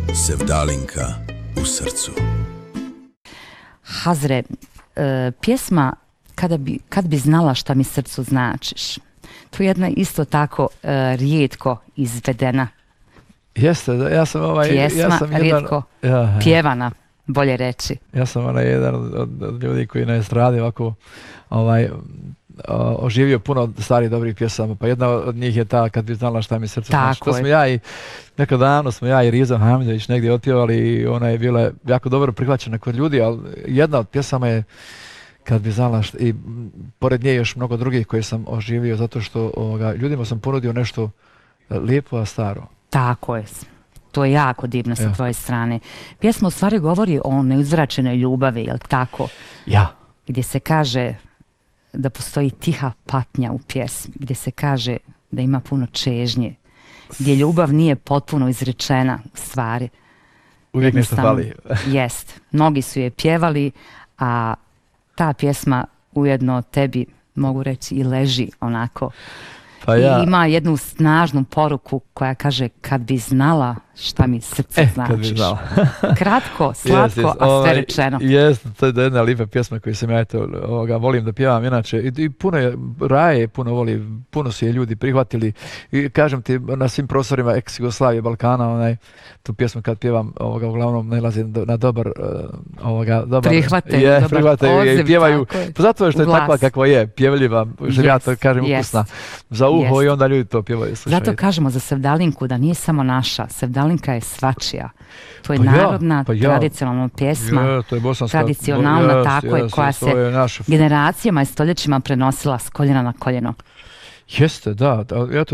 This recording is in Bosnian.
Sevdalinka u srcu. Hazre, pjesma kad bi znala šta mi srcu značiš. To je jedna isto tako rijetko izvedena Jeste, ja sam pjesma, rijetko pjevana, bolje reći. Ja sam jedan od ljudi koji na estradi ovako oživio puno starih dobrih pjesama, pa jedna od njih je ta Kad bi znala šta mi srce znači. To smo nekad davno smo ja i Riza Hamidović negdje otpjevali i ona je bila jako dobro prihvaćena kod ljudi, ali jedna od pjesama je Kad bi znala i pored nje još mnogo drugih koje sam oživio zato što ljudima sam ponudio nešto lijepo, a staro. Tako je. To je jako divno sa tvoje strane. Pjesma u stvari govori o neuzvraćenoj ljubavi, je li tako? Ja. Gdje se kaže da postoji tiha patnja u pjesmi, gdje se kaže da ima puno čežnje, gdje ljubav nije potpuno izrečena u stvari. Uvijek nešto fali. Jest. Mnogi su je pjevali, a ta pjesma ujedno tebi, mogu reći, i leži onako. Pa i ima jednu snažnu poruku koja kaže kad bi znala šta mi srce značiš. Kad bi znala. Kratko, slatko, a sve rečeno. Jeste, to je jedna lijepa pjesma koju sam ja volim da pjevam inače. I puno je, Raje puno voli, puno su je ljudi prihvatili. I kažem ti, na svim prostorima ex-Jugoslavije, Balkana, tu pjesmu kad pjevam, uglavnom nalazi na dobar prihvate i pjevaju. Pa zato što je takva kakva je, pjevljiva, ja to kažem ukusna za uho i onda ljudi to pjevaju. Zato kažemo za Sevdalinku da nije samo naša, Sevdalinka je svačija. To je narodna, tradicionalna pjesma, to je bosanska, tradicionalna, tako je, koja se generacijama i stoljećima prenosila s koljena na koljeno. Jeste, da.